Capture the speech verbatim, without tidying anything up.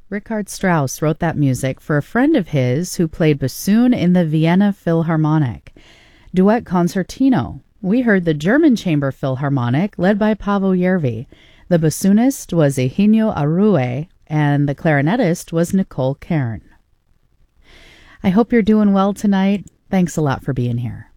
Richard Strauss wrote that music for a friend of his who played bassoon in the Vienna Philharmonic. Duet Concertino. We heard the German Chamber Philharmonic, led by Paavo Järvi. The bassoonist was Eugenio Arue, and the clarinetist was Nicole Cairn. I hope you're doing well tonight. Thanks a lot for being here.